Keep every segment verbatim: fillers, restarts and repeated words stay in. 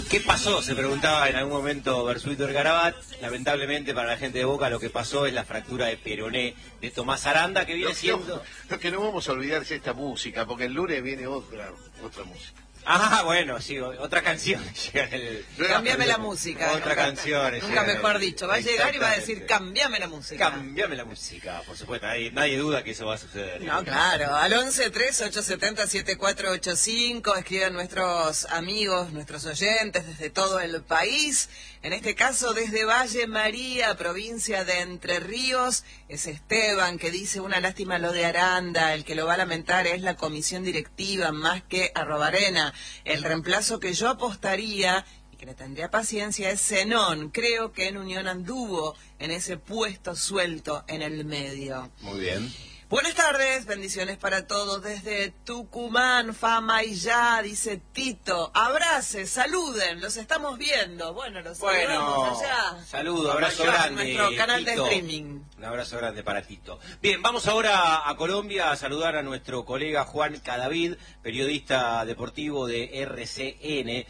¿Qué pasó? Se preguntaba en algún momento Bersuito Ergarabat. Lamentablemente para la gente de Boca lo que pasó es la fractura de peroné de Tomás Aranda, que viene Lo, siendo... Lo, lo que no vamos a olvidar es esta música, porque el lunes viene otra, otra música. Ah, bueno, sí, otra canción. El... Cambiame la música. Otra canción. Nunca mejor dicho. Va a llegar y va a decir, cambiame la música. Cambiame la música, por supuesto. Nadie, nadie duda que eso va a suceder. No, claro. Al once, tres, ocho siete cero, siete cuatro ocho cinco escriben nuestros amigos, nuestros oyentes desde todo el país. En este caso, desde Valle María, provincia de Entre Ríos, es Esteban que dice, una lástima lo de Aranda, el que lo va a lamentar es la comisión directiva más que Arrobarena. El reemplazo que yo apostaría y que le tendría paciencia es Zenón. Creo que en Unión anduvo en ese puesto suelto en el medio. Muy bien. Buenas tardes, bendiciones para todos desde Tucumán, fama y ya, dice Tito. Abrace, saluden, los estamos viendo. Bueno, los bueno, saludamos allá. Saludo, abrazo grande. Nuestro canal Tito. de streaming. Un abrazo grande para Tito. Bien, vamos ahora a Colombia a saludar a nuestro colega Juan Cadavid, periodista deportivo de R C N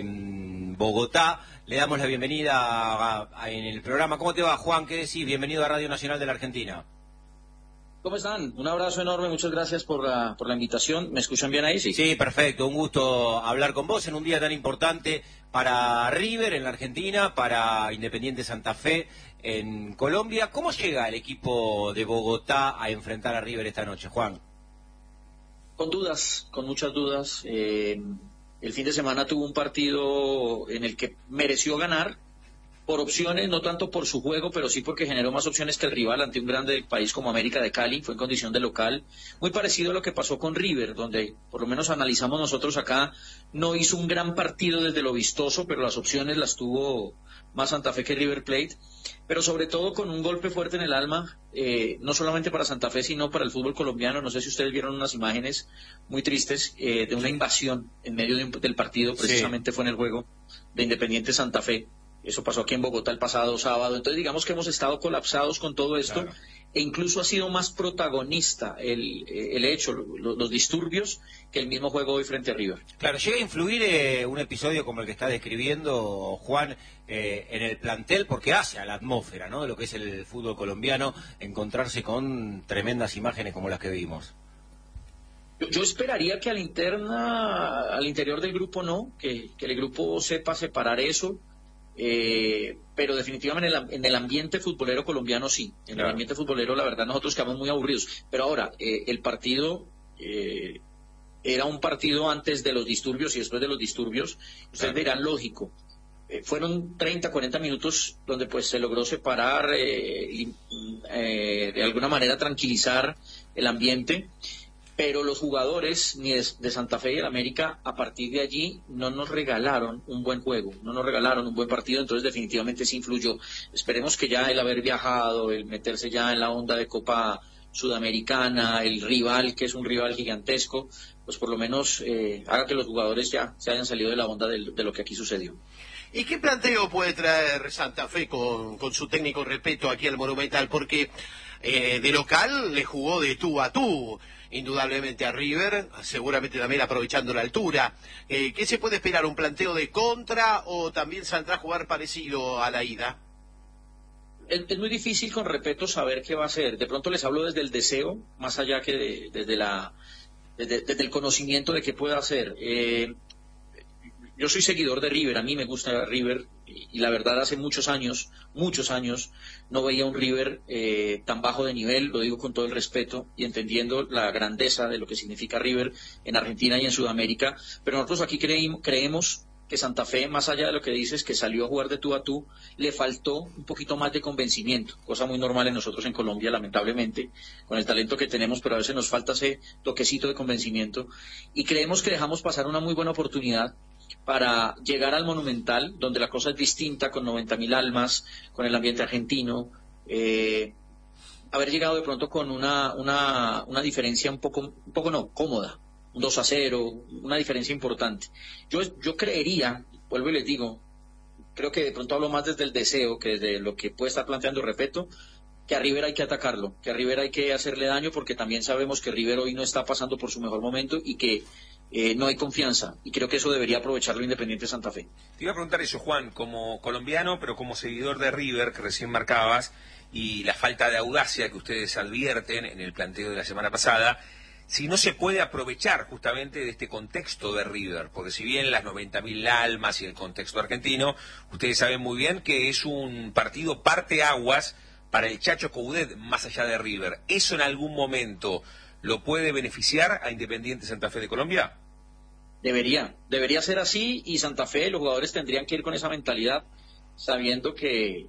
en Bogotá. Le damos la bienvenida a, a, en el programa. ¿Cómo te va, Juan? ¿Qué decís? Bienvenido a Radio Nacional de la Argentina. ¿Cómo están? Un abrazo enorme, muchas gracias por la, por la invitación. ¿Me escuchan bien ahí? Sí. Sí, perfecto. Un gusto hablar con vos en un día tan importante para River en la Argentina, para Independiente Santa Fe en Colombia. ¿Cómo llega el equipo de Bogotá a enfrentar a River esta noche, Juan? Con dudas, con muchas dudas. Eh, el fin de semana tuvo un partido en el que mereció ganar, por opciones, no tanto por su juego, pero sí porque generó más opciones que el rival ante un grande del país como América de Cali, fue en condición de local, muy parecido a lo que pasó con River, donde por lo menos analizamos nosotros acá, no hizo un gran partido desde lo vistoso, pero las opciones las tuvo más Santa Fe que River Plate, pero sobre todo con un golpe fuerte en el alma, eh, no solamente para Santa Fe, sino para el fútbol colombiano. No sé si ustedes vieron unas imágenes muy tristes eh, de una invasión en medio de un, del partido, precisamente sí. Fue en el juego de Independiente Santa Fe. Eso pasó aquí en Bogotá el pasado sábado. Entonces digamos que hemos estado colapsados con todo esto, claro. E incluso ha sido más protagonista el, el hecho, los, los disturbios, que el mismo juego hoy frente a River. Claro, llega a influir eh, un episodio como el que está describiendo Juan eh, en el plantel, porque hace a la atmósfera, ¿no?, de lo que es el fútbol colombiano, encontrarse con tremendas imágenes como las que vimos. Yo, yo esperaría que al interna, al interior del grupo no, que, que el grupo sepa separar eso. Eh, pero definitivamente en el, en el ambiente futbolero colombiano sí, en claro. El ambiente futbolero la verdad nosotros quedamos muy aburridos, pero ahora eh, el partido eh, era un partido antes de los disturbios y después de los disturbios, ustedes claro. Dirán lógico, eh, fueron treinta, cuarenta minutos donde pues se logró separar eh, eh, de alguna manera tranquilizar el ambiente, pero los jugadores ni de, de Santa Fe y del América a partir de allí no nos regalaron un buen juego, no nos regalaron un buen partido, entonces definitivamente sí influyó. Esperemos que ya el haber viajado, el meterse ya en la onda de Copa Sudamericana, el rival que es un rival gigantesco, pues por lo menos eh, haga que los jugadores ya se hayan salido de la onda de, de lo que aquí sucedió. ¿Y qué planteo puede traer Santa Fe con, con su técnico respeto aquí al Monumental? Porque eh, de local le jugó de tú a tú, indudablemente a River, seguramente también aprovechando la altura. Eh, ¿Qué se puede esperar? ¿Un planteo de contra o también saldrá a jugar parecido a la ida? Es, es muy difícil con respeto saber qué va a hacer. De pronto les hablo desde el deseo, más allá que de, desde, la, desde, desde el conocimiento de qué puede hacer. Eh, yo soy seguidor de River, a mí me gusta River, y, y la verdad hace muchos años, muchos años, no veía un River eh, tan bajo de nivel, lo digo con todo el respeto y entendiendo la grandeza de lo que significa River en Argentina y en Sudamérica, pero nosotros aquí creímos, creemos que Santa Fe, más allá de lo que dices, que salió a jugar de tú a tú, le faltó un poquito más de convencimiento, cosa muy normal en nosotros en Colombia, lamentablemente, con el talento que tenemos, pero a veces nos falta ese toquecito de convencimiento, y creemos que dejamos pasar una muy buena oportunidad para llegar al Monumental, donde la cosa es distinta, con noventa mil almas, con el ambiente argentino, eh, haber llegado de pronto con una, una, una diferencia un poco, un poco no, cómoda, un dos a cero, una diferencia importante. Yo, yo creería, vuelvo y les digo, creo que de pronto hablo más desde el deseo que desde lo que puede estar planteando, repito, que a River hay que atacarlo, que a River hay que hacerle daño, porque también sabemos que River hoy no está pasando por su mejor momento y que eh, no hay confianza, y creo que eso debería aprovecharlo Independiente Santa Fe. Te iba a preguntar eso, Juan, como colombiano, pero como seguidor de River, que recién marcabas, y la falta de audacia que ustedes advierten en el planteo de la semana pasada, si no se puede aprovechar justamente de este contexto de River, porque si bien las noventa mil almas y el contexto argentino, ustedes saben muy bien que es un partido parteaguas para el Chacho Coudet más allá de River. ¿Eso en algún momento lo puede beneficiar a Independiente Santa Fe de Colombia? Debería, debería ser así, y Santa Fe, los jugadores tendrían que ir con esa mentalidad, sabiendo que,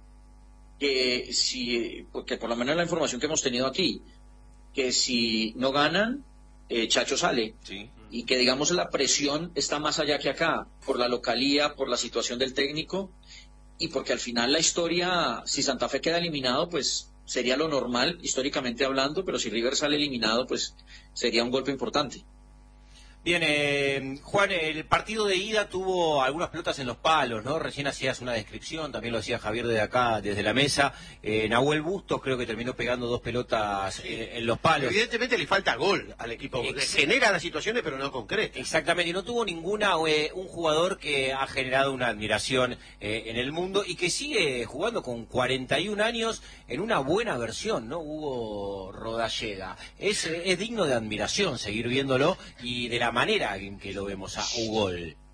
que si, porque por lo menos la información que hemos tenido aquí, que si no ganan, eh, Chacho sale, sí. Y que digamos la presión está más allá que acá, por la localía, por la situación del técnico, y porque al final la historia, si Santa Fe queda eliminado, pues sería lo normal, históricamente hablando, pero si River sale eliminado, pues sería un golpe importante. Bien, eh, Juan, el partido de ida tuvo algunas pelotas en los palos, ¿no? Recién hacías una descripción, también lo hacía Javier desde acá, desde la mesa. Eh, Nahuel Bustos creo que terminó pegando dos pelotas sí. en, en los palos. Evidentemente le falta gol al equipo. Ex Genera las situaciones, pero no concreta. Exactamente, y no tuvo ninguna eh, un jugador que ha generado una admiración eh, en el mundo y que sigue jugando con cuarenta y un años en una buena versión, ¿no? Hugo Rodallega. Es, es digno de admiración seguir viéndolo y de la manera en que lo vemos a Hugo.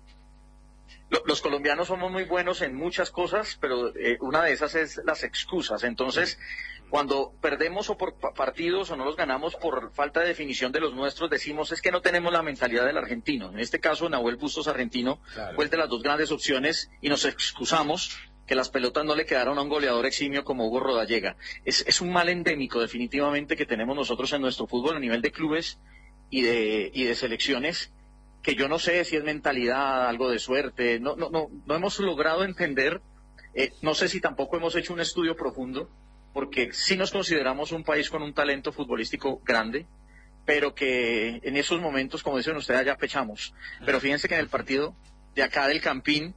Los colombianos somos muy buenos en muchas cosas, pero eh, una de esas es las excusas. Entonces, cuando perdemos o por partidos o no los ganamos por falta de definición de los nuestros, decimos es que no tenemos la mentalidad del argentino. En este caso, Nahuel Bustos argentino claro. fue el de las dos grandes opciones y nos excusamos que las pelotas no le quedaron a un goleador eximio como Hugo Rodallega. Es, es un mal endémico definitivamente que tenemos nosotros en nuestro fútbol a nivel de clubes y de, y de selecciones, que yo no sé si es mentalidad, algo de suerte, no, no, no, no hemos logrado entender, eh, no sé si tampoco hemos hecho un estudio profundo, porque sí nos consideramos un país con un talento futbolístico grande, pero que en esos momentos, como dicen ustedes, ya pechamos. Pero fíjense que en el partido de acá del Campín,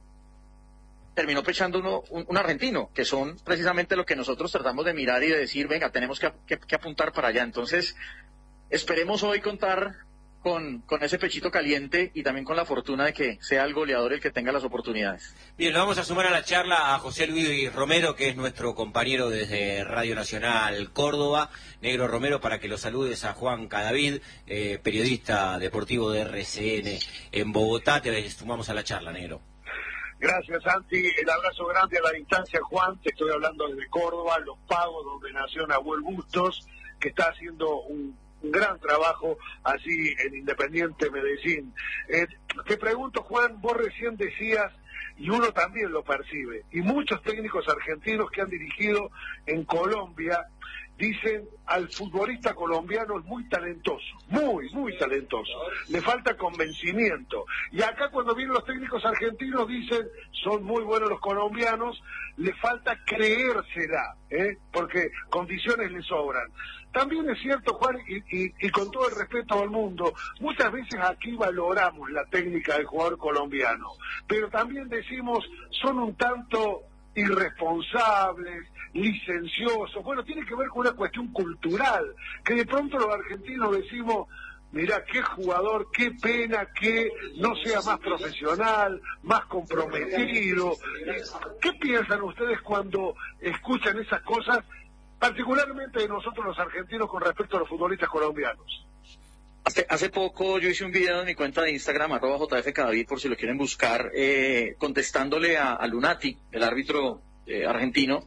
terminó pechando uno, un, un argentino, que son precisamente lo que nosotros tratamos de mirar y de decir, venga, tenemos que, que, que apuntar para allá. Entonces, esperemos hoy contar con, con ese pechito caliente y también con la fortuna de que sea el goleador el que tenga las oportunidades. Bien, lo vamos a sumar a la charla a José Luis Romero, que es nuestro compañero desde Radio Nacional Córdoba. Negro Romero, para que lo saludes a Juan Cadavid, eh, periodista deportivo de R C N en Bogotá. Te sumamos a la charla, Negro. Gracias, Santi. El abrazo grande a la distancia, Juan. Te estoy hablando desde Córdoba, Los Pagos, donde nació Nahuel Bustos, que está haciendo un, un gran trabajo allí en Independiente Medellín. Eh, te pregunto, Juan, vos recién decías, y uno también lo percibe, y muchos técnicos argentinos que han dirigido en Colombia dicen al futbolista colombiano es muy talentoso, muy, muy talentoso, le falta convencimiento. Y acá cuando vienen los técnicos argentinos dicen, son muy buenos los colombianos, le falta creérsela, ¿eh? Porque condiciones le sobran. También es cierto, Juan, y, y, y con todo el respeto al mundo, muchas veces aquí valoramos la técnica del jugador colombiano, pero también decimos, son un tanto irresponsables, licenciosos. Bueno, tiene que ver con una cuestión cultural, que de pronto los argentinos decimos, mirá, qué jugador, qué pena que no sea más profesional, más comprometido. ¿Qué piensan ustedes cuando escuchan esas cosas, particularmente de nosotros los argentinos con respecto a los futbolistas colombianos? Hace, hace poco yo hice un video en mi cuenta de Instagram, arroba J F Cadavid, por si lo quieren buscar, eh, contestándole a, a Lunati, el árbitro eh, argentino,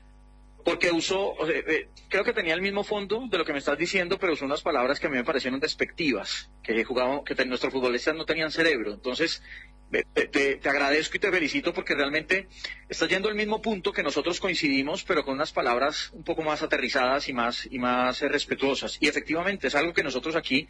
porque usó, o sea, eh, creo que tenía el mismo fondo de lo que me estás diciendo, pero usó unas palabras que a mí me parecieron despectivas, que jugaban, que nuestros futbolistas no tenían cerebro. Entonces, te, te, te agradezco y te felicito porque realmente estás yendo al mismo punto que nosotros coincidimos, pero con unas palabras un poco más aterrizadas y más, y más eh, respetuosas. Y efectivamente es algo que nosotros aquí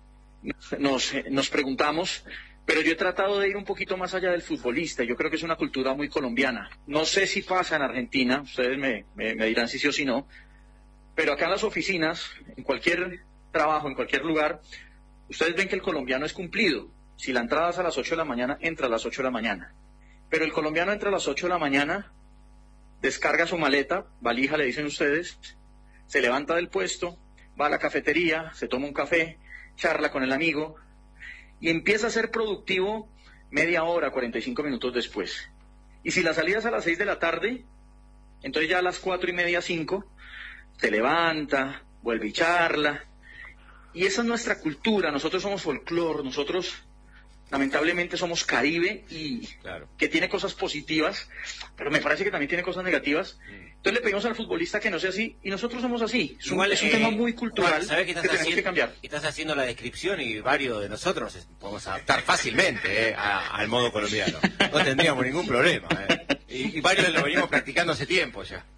nos, nos preguntamos, pero yo he tratado de ir un poquito más allá del futbolista. Yo creo que es una cultura muy colombiana. No sé si pasa en Argentina, ustedes me, me, me dirán si sí o si no, pero acá en las oficinas, en cualquier trabajo, en cualquier lugar, ustedes ven que el colombiano es cumplido. Si la entrada es a las ocho de la mañana, entra a las ocho de la mañana. Pero el colombiano entra a las ocho de la mañana, descarga su maleta, valija le dicen ustedes, se levanta del puesto, va a la cafetería, se toma un café, charla con el amigo, y empieza a ser productivo media hora, cuarenta y cinco minutos después. Y si la salida es a las seis de la tarde, entonces ya a las cuatro y media, cinco, se levanta, vuelve y charla. Y esa es nuestra cultura, nosotros somos folclore, nosotros lamentablemente somos Caribe y claro. que tiene cosas positivas, pero me parece que también tiene cosas negativas. Entonces le pedimos al futbolista que no sea así, y nosotros somos así. Es un, Igual, es un eh, tema muy cultural Juan, ¿sabés que, estás que tenemos haciendo, que cambiar. Estás haciendo la descripción y varios de nosotros nos podemos adaptar fácilmente eh, a, al modo colombiano. No tendríamos ningún problema. Eh. Y, y varios lo venimos practicando hace tiempo ya.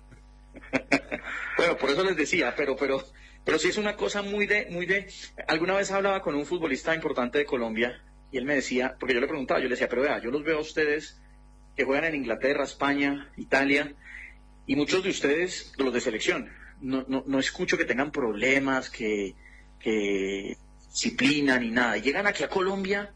Bueno, por eso les decía, pero pero pero sí es una cosa muy de muy de alguna vez hablaba con un futbolista importante de Colombia y él me decía, porque yo le preguntaba, yo le decía, pero vea, yo los veo a ustedes que juegan en Inglaterra, España, Italia, y muchos de ustedes, los de selección, no no, no escucho que tengan problemas, que que disciplina ni nada, y llegan aquí a Colombia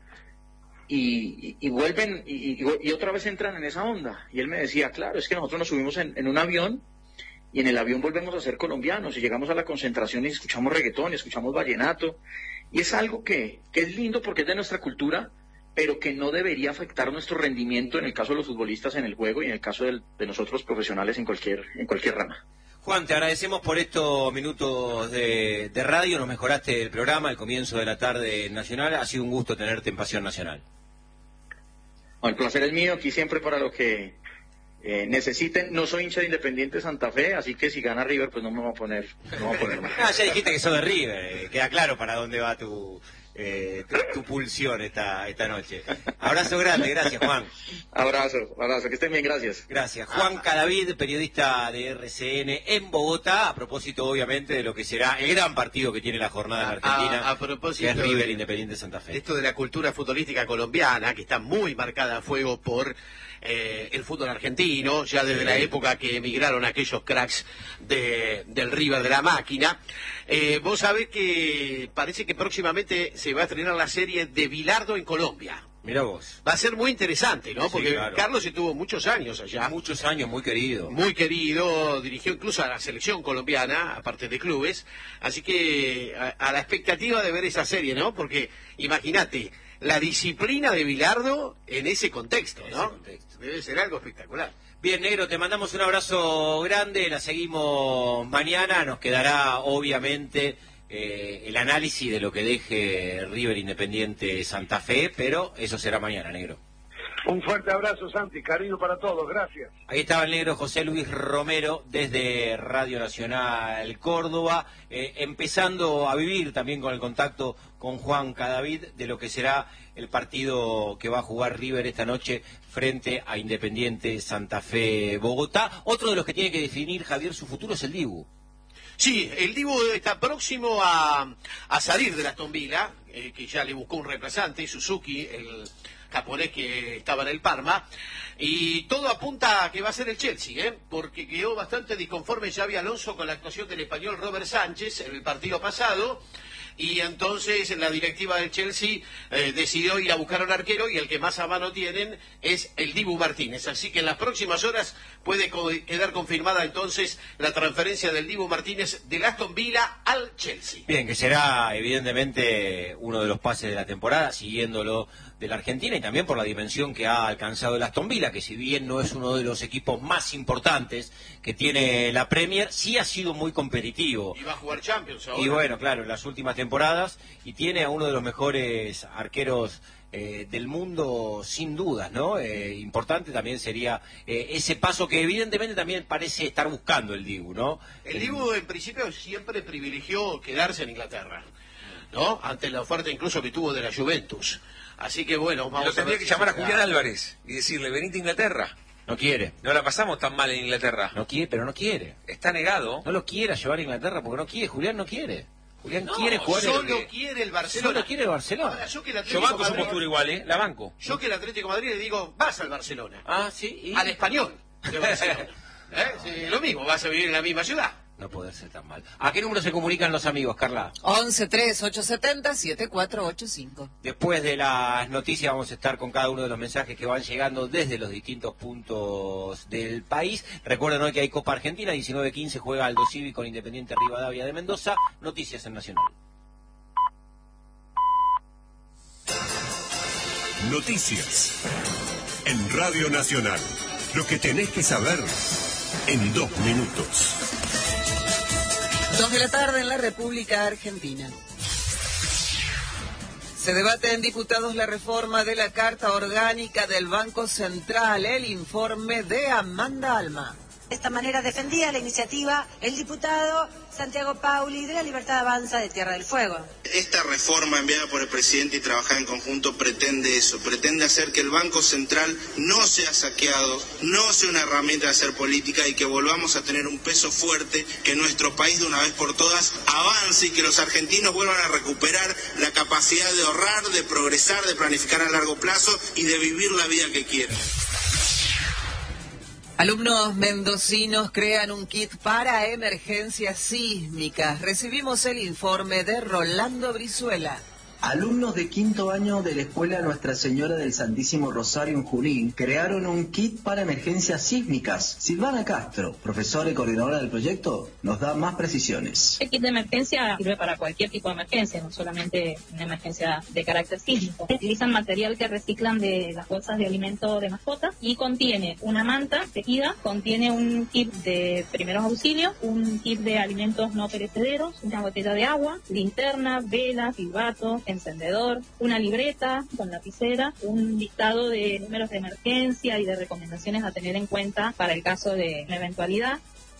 y, y, y vuelven y, y, y otra vez entran en esa onda. Y él me decía, claro, es que nosotros nos subimos en, en un avión y en el avión volvemos a ser colombianos y llegamos a la concentración y escuchamos reggaetón, y escuchamos vallenato, y es algo que, que es lindo porque es de nuestra cultura, pero que no debería afectar nuestro rendimiento en el caso de los futbolistas en el juego y en el caso del, de nosotros profesionales en cualquier, en cualquier rama. Juan, te agradecemos por estos minutos de, de radio, nos mejoraste el programa, el comienzo de la tarde nacional, ha sido un gusto tenerte en Pasión Nacional. Bueno, el placer es mío, aquí siempre para lo que eh, necesiten. No soy hincha de Independiente Santa Fe, así que si gana River, pues no me voy a poner, no me voy a poner mal. Ah, ya dijiste que sos de River, eh, queda claro para dónde va tu, eh, tu, tu pulsión esta, esta noche. Abrazo grande, gracias Juan. Abrazo, abrazo, que estén bien, gracias. Gracias. Juan Cadavid, periodista de R C N en Bogotá, a propósito obviamente de lo que será el gran partido que tiene la jornada en Argentina, a, a propósito que es River de, Independiente Santa Fe. Esto de la cultura futbolística colombiana, que está muy marcada a fuego por eh, el fútbol argentino, ya desde la época que emigraron aquellos cracks de, del River de la máquina. Eh, vos sabés que parece que próximamente se va a estrenar la serie de Bilardo en Colombia. Mira vos. Va a ser muy interesante, ¿no? Sí, Porque claro. Carlos estuvo muchos años allá. Muchos años, muy querido. Muy querido, dirigió incluso a la selección colombiana, aparte de clubes. Así que a, a la expectativa de ver esa serie, ¿no? Porque imagínate, la disciplina de Bilardo en ese contexto, En ¿no? ese contexto. Debe ser algo espectacular. Bien, Negro, te mandamos un abrazo grande, la seguimos mañana, nos quedará obviamente eh, el análisis de lo que deje River Independiente Santa Fe, pero eso será mañana, Negro. Un fuerte abrazo, Santi, cariño para todos, gracias. Ahí estaba el negro José Luis Romero desde Radio Nacional Córdoba, eh, empezando a vivir también con el contacto con Juan Cadavid de lo que será el partido que va a jugar River esta noche frente a Independiente Santa Fe Bogotá. Otro de los que tiene que definir Javier su futuro es el Dibu. Sí, el Dibu está próximo a, a salir de la Aston Villa, eh, que ya le buscó un reemplazante, Suzuki, el japonés que estaba en el Parma, y todo apunta a que va a ser el Chelsea, ¿eh? Porque quedó bastante disconforme Xabi Alonso con la actuación del español Robert Sánchez en el partido pasado, y entonces la directiva del Chelsea eh, decidió ir a buscar un arquero, y el que más a mano tienen es el Dibu Martínez, así que en las próximas horas puede co quedar confirmada entonces la transferencia del Dibu Martínez del Aston Villa al Chelsea. Bien, que será evidentemente uno de los pases de la temporada, siguiéndolo de la Argentina, y también por la dimensión que ha alcanzado el Aston Villa, que si bien no es uno de los equipos más importantes que tiene la Premier, sí ha sido muy competitivo. Y va a jugar Champions ahora. Y bueno, claro, en las últimas temporadas, y tiene a uno de los mejores arqueros eh, del mundo, sin dudas, ¿no? Eh, importante también sería eh, ese paso que evidentemente también parece estar buscando el Dibu, ¿no? El Dibu en principio siempre privilegió quedarse en Inglaterra, ¿no? Ante la oferta incluso que tuvo de la Juventus. Así que bueno, vamos Lo a tendría ver que si llamar a se da. Julián Álvarez y decirle, venite a Inglaterra. No quiere, No la pasamos tan mal en Inglaterra. no quiere, pero no quiere. Está negado. No lo quiera llevar a Inglaterra porque no quiere, Julián no quiere. Julián No, quiere jugar solo en quiere el Barcelona. Solo quiere el Barcelona. Ahora, yo que el Yo Atlético banco su Madrid- postura igual, ¿eh? La banco. Yo que el Atlético de Madrid le digo, vas al Barcelona. Ah, sí. ¿Y? Al español de Barcelona. ¿Eh? Sí, lo mismo, vas a vivir en la misma ciudad. No puede ser tan mal. ¿A qué número se comunican los amigos, Carla? once tres ocho setenta siete cuatro ocho cinco. Después de las noticias vamos a estar con cada uno de los mensajes que van llegando desde los distintos puntos del país. Recuerden hoy que hay Copa Argentina, diecinueve quince juega Aldo Civi con Independiente Rivadavia de Mendoza. Noticias en Nacional. Noticias. En Radio Nacional. Lo que tenés que saber en dos minutos. Dos de la tarde en la República Argentina. Se debate en diputados la reforma de la Carta Orgánica del Banco Central. El informe de Amanda Alma. De esta manera defendía la iniciativa el diputado Santiago Pauli de la Libertad Avanza de Tierra del Fuego. Esta reforma enviada por el presidente y trabajada en conjunto pretende eso, pretende hacer que el Banco Central no sea saqueado, no sea una herramienta de hacer política y que volvamos a tener un peso fuerte, que nuestro país de una vez por todas avance y que los argentinos vuelvan a recuperar la capacidad de ahorrar, de progresar, de planificar a largo plazo y de vivir la vida que quieren. Alumnos mendocinos crean un kit para emergencias sísmicas. Recibimos el informe de Rolando Brizuela. Alumnos de quinto año de la Escuela Nuestra Señora del Santísimo Rosario en Junín crearon un kit para emergencias sísmicas. Silvana Castro, profesora y coordinadora del proyecto, nos da más precisiones. El kit de emergencia sirve para cualquier tipo de emergencia, no solamente una emergencia de carácter sísmico. Utilizan material que reciclan de las bolsas de alimento de mascotas y contiene una manta tejida, contiene un kit de primeros auxilios, un kit de alimentos no perecederos, una botella de agua, linterna, velas, silbato, encendedor, una libreta con lapicera, un listado de números de emergencia y de recomendaciones a tener en cuenta para el caso de una eventualidad.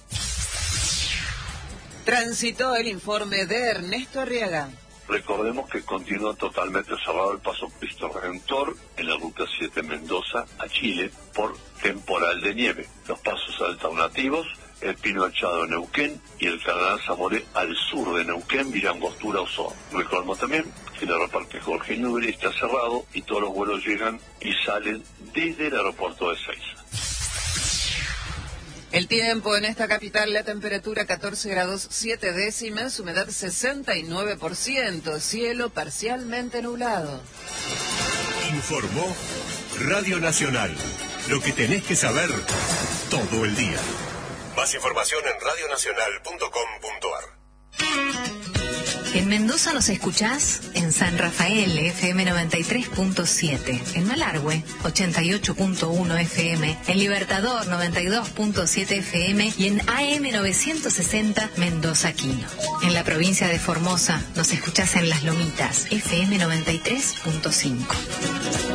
Transitó el informe de Ernesto Arriaga. Recordemos que continúa totalmente cerrado el paso Cristo Redentor en la ruta siete Mendoza a Chile por temporal de nieve. Los pasos alternativos, el Pino Echado en Neuquén y el Cardenal Zamoré al sur de Neuquén, Virangostura, Osorno. Recordemos también que el aeroparque Jorge Newbery está cerrado y todos los vuelos llegan y salen desde el aeropuerto de Ezeiza. El tiempo en esta capital, la temperatura catorce grados siete décimas, humedad sesenta y nueve por ciento, cielo parcialmente nublado. Informó Radio Nacional. Lo que tenés que saber todo el día. Más información en radio nacional punto com punto a r. En Mendoza nos escuchás en San Rafael, F M noventa y tres punto siete, en Malargüe, ochenta y ocho punto uno F M, en Libertador, noventa y dos punto siete F M y en A M novecientos sesenta Mendoza Quino. En la provincia de Formosa nos escuchás en Las Lomitas, F M noventa y tres punto cinco.